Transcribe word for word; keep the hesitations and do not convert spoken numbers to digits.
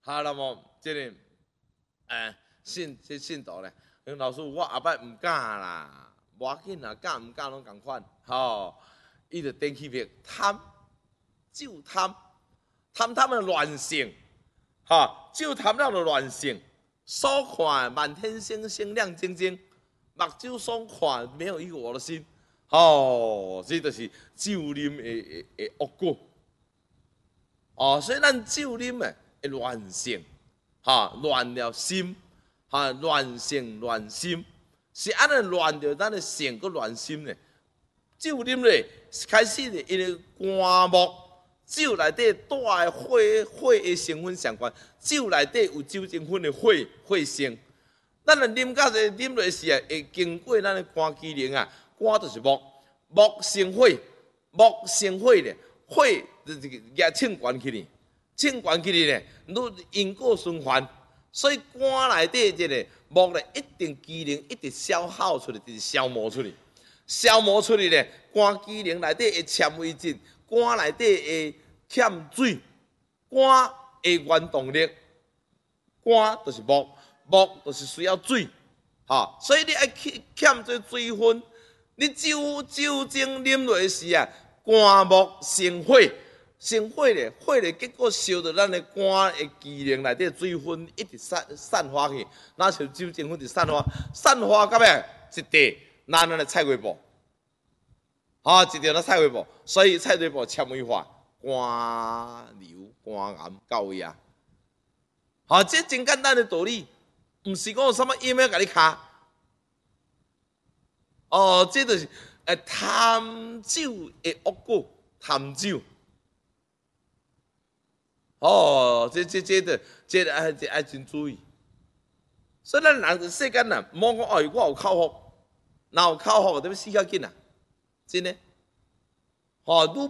哈，那么即个诶信即信徒咧，因为老师我后摆毋敢啦，无要紧啦，敢毋敢拢共款，吼，伊就顶起别贪，就贪，贪贪的乱性，哈，就贪了的乱性，所看满天星星亮晶晶，目睭所看没有一个我的心，哦，这就是酒啉的的恶果。哦，所以咱酒啉诶会乱性，哈，乱了心，哈，乱性乱心，是安尼乱着咱的性，搁乱心呢。酒啉咧开始咧，因为肝木，酒内底带的火火的成分相关，酒内底有酒精酚的火火性，咱若啉甲者啉落时啊，会经过咱的肝机能啊，肝就是木，木生火，木生火咧，火。就是也称悬起哩，称悬起哩咧，愈因果循环，所以肝内底这个木咧一定机能一直消耗出来，就是消磨出来，消磨出来咧，肝机能内底的纤维质，肝内底会欠水，肝的原动力，肝就是木，木就是需要水，哈，所以你爱欠欠这水分，你酒酒精啉落时啊，肝木生火。生火咧，火咧，结果烧到咱的肝的机能内底水分一直散散发去，那像酒精分就散发，散发到尾一地，那咱的菜瓜布，啊，一条那菜瓜布，所以菜瓜布纤维化，肝瘤、肝癌到位啊！好，这真简单的道理，唔是讲有什么 email 甲你卡，哦，这就是诶贪酒的恶果，贪酒。哦，这这这的，这爱这爱真注意。所以咱人世间呐，莫讲哦，我有口福，哪有口福，特别死较紧啊，真的。哦，愈